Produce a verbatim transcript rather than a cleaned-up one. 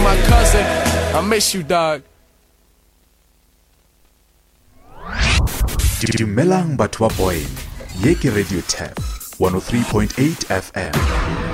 my cousin. I miss you, dog. Dumelang batho ba Boyne, ye ke Radio Tap one oh three point eight F M.